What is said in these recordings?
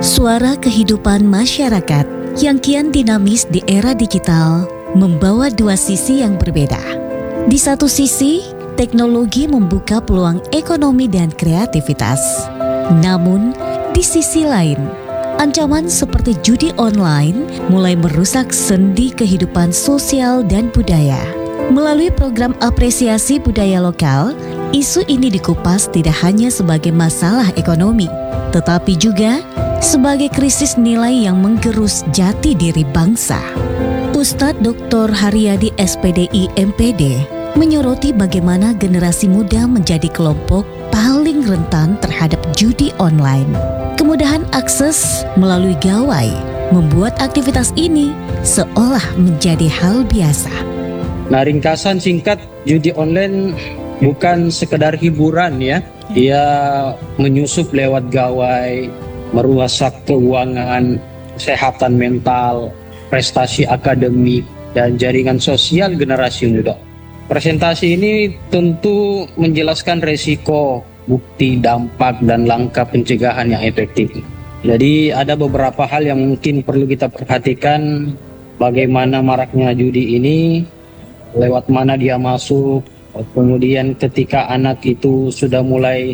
Suara kehidupan masyarakat yang kian dinamis di era digital membawa dua sisi yang berbeda. Di satu sisi, teknologi membuka peluang ekonomi dan kreativitas. Namun, di sisi lain, ancaman seperti judi online mulai merusak sendi kehidupan sosial dan budaya. Melalui program apresiasi budaya lokal, isu ini dikupas tidak hanya sebagai masalah ekonomi, tetapi juga sebagai krisis nilai yang menggerus jati diri bangsa. Ustadz Dr. Haryadi SPDI MPD menyoroti bagaimana generasi muda menjadi kelompok paling rentan terhadap judi online. Kemudahan akses melalui gawai membuat aktivitas ini seolah menjadi hal biasa. Nah, ringkasan singkat, judi online bukan sekedar hiburan ya. Ia menyusup lewat gawai, merusak keuangan, kesehatan mental, prestasi akademik, dan jaringan sosial generasi muda. Presentasi ini tentu menjelaskan resiko, bukti, dampak, dan langkah pencegahan yang efektif. Jadi ada beberapa hal yang mungkin perlu kita perhatikan, bagaimana maraknya judi ini, lewat mana dia masuk, kemudian ketika anak itu sudah mulai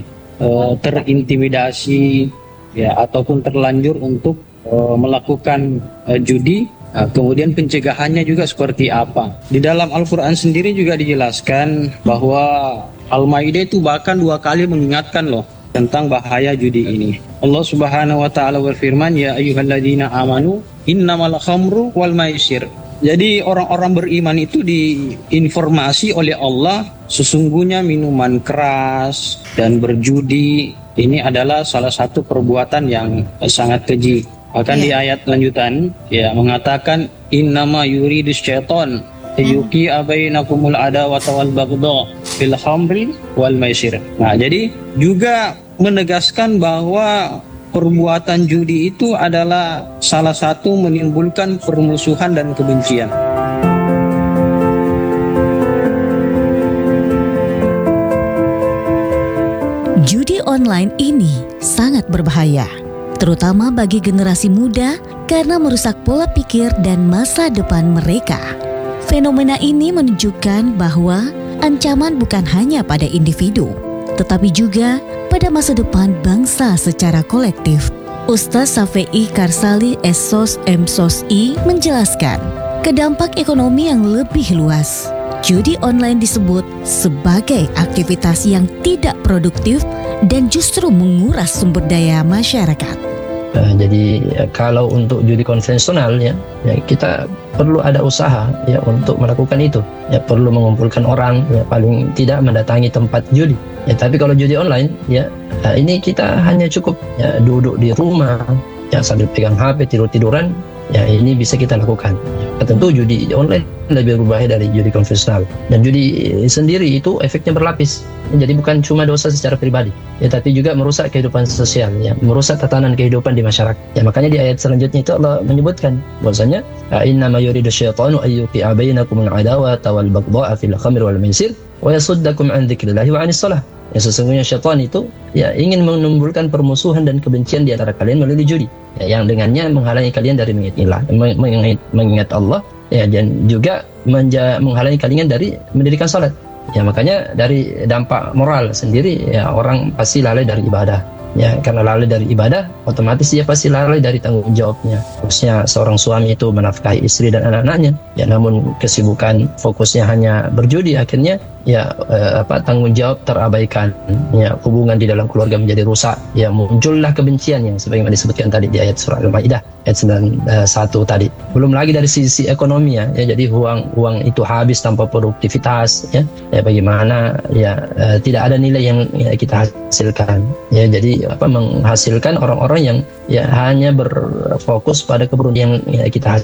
terintimidasi ya, ataupun terlanjur untuk melakukan judi, kemudian pencegahannya juga seperti apa. Di dalam Al-Quran sendiri juga dijelaskan bahwa Al-Maidah itu bahkan 2 kali mengingatkan loh tentang bahaya judi ini. Allah Subhanahu wa taala berfirman, ya ayyuhalladzina amanu innamal khamru wal maisir. Jadi orang-orang beriman itu diinformasi oleh Allah, sesungguhnya minuman keras dan berjudi ini adalah salah satu perbuatan yang sangat keji. Bahkan di ayat lanjutan ya mengatakan innama yuridus syaiton yuqi bainakumul adawata wal baghdha fil khamri wal maisir. Nah, jadi juga menegaskan bahwa perbuatan judi itu adalah salah satu menimbulkan permusuhan dan kebencian. Judi online ini sangat berbahaya, terutama bagi generasi muda karena merusak pola pikir dan masa depan mereka. Fenomena ini menunjukkan bahwa ancaman bukan hanya pada individu, tetapi juga pada masa depan bangsa secara kolektif. Ustaz Safei Karsali SSOS MSOSI menjelaskan, kedampak ekonomi yang lebih luas. Judi online disebut sebagai aktivitas yang tidak produktif dan justru menguras sumber daya masyarakat. Jadi kalau untuk judi konvensional ya kita perlu ada usaha ya untuk melakukan itu. Ya perlu mengumpulkan orang, ya paling tidak mendatangi tempat judi. Ya tapi kalau judi online ya ini kita hanya cukup ya duduk di rumah ya sambil pegang HP tidur-tiduran, ya ini bisa kita lakukan. Ya, tentu judi online lebih berbahaya dari judi konvensional, dan judi sendiri itu efeknya berlapis. Jadi bukan cuma dosa secara pribadi, ya tapi juga merusak kehidupan sosial, ya merusak tatanan kehidupan di masyarakat. Ya makanya di ayat selanjutnya itu Allah menyebutkan bahwasanya innama yuridu syaitanu ayyuqi'a bainakumul adawata wal baghdha'a fil khamri wal maisir wa yasuddakum an dzikrillahi wa 'anis shalah. Ya sesungguhnya syaitan itu ya ingin menimbulkan permusuhan dan kebencian di antara kalian melalui judi, ya, yang dengannya menghalangi kalian dari mengingat Allah, ya, dan juga menghalangi kalian dari mendirikan salat. Ya makanya dari dampak moral sendiri ya orang pasti lalai dari ibadah. Ya karena lalai dari ibadah, otomatis dia pasti lalai dari tanggung jawabnya. Khususnya seorang suami itu menafkahi istri dan anak-anaknya. Ya namun kesibukan fokusnya hanya berjudi, akhirnya ya tanggung jawab terabaikan. Ya hubungan di dalam keluarga menjadi rusak. Ya muncullah kebencian yang sebagaimana disebutkan tadi di ayat surah Al-Maidah ayat 91 tadi. Belum lagi dari sisi ekonomi ya jadi uang itu habis tanpa produktivitas ya bagaimana ya tidak ada nilai yang ya, kita hasilkan. Ya jadi menghasilkan orang-orang yang ya hanya berfokus pada keberuntungan yang ya, kita